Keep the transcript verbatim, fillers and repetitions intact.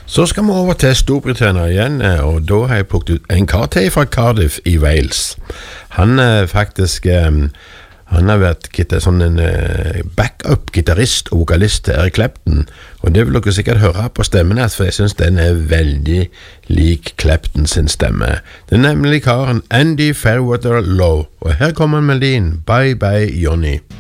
Så skal vi over til Storbritannia igjen, og da har jeg plukket ut en kar til fra Cardiff i Wales. Han er faktisk, um, han har vært sånn en uh, backup-gitarrist og vokalist til Eric Clapton, og det vil dere sikkert høre på stemmen her, for jeg synes den er veldig lik Clapton sin stemme. Det er nemlig karen Andy Fairweather Low, og her kommer melodien Bye Bye Johnny.